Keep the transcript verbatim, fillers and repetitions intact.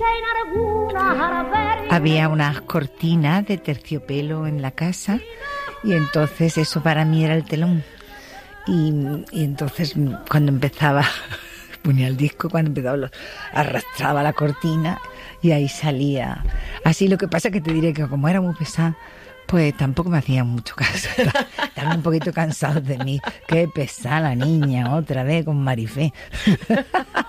Había unas cortinas de terciopelo en la casa y entonces eso para mí era el telón. Y, y entonces cuando empezaba, ponía el disco, cuando empezaba lo, arrastraba la cortina y ahí salía. Así, lo que pasa es que te diré que como era muy pesada, pues tampoco me hacían mucho caso. Estaban un poquito cansados de mí. Qué pesada la niña, otra vez con Marifé.